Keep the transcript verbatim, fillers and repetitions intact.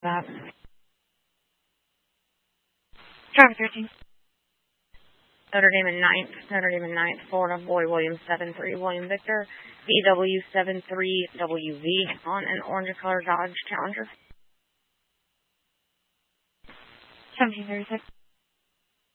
That. Traffic thirteen. Notre Dame and ninth. Notre Dame and ninth. Florida Boy William seven three. William Victor. B W seven three W V on an orange color Dodge Challenger. seventeen thirty-six.